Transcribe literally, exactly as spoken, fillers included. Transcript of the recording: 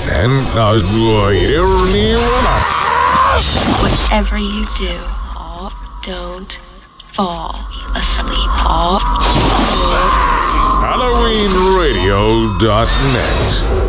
En als hier nieuwe. Whatever you do, don't fall asleep. Halloween radio dot net